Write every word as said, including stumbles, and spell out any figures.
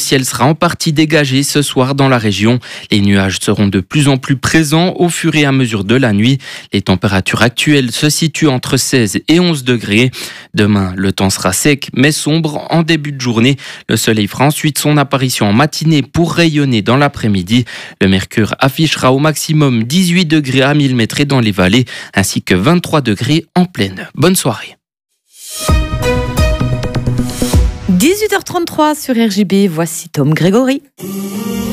ciel sera en partie dégagé ce soir dans la région. Les nuages seront de plus en plus présents au fur et à mesure de la nuit. Les températures actuelles se situent entre seize et onze degrés. Demain, le temps sera sec mais sombre en début de journée. Le soleil fera ensuite son apparition en matinée pour rayonner dans l'après-midi. Le mercure affichera au maximum dix-huit degrés à mille mètres et dans les vallées, ainsi que vingt-trois degrés en plaine. Bonne soirée. dix-huit heures trente-trois sur R J B, voici Tom Grégory.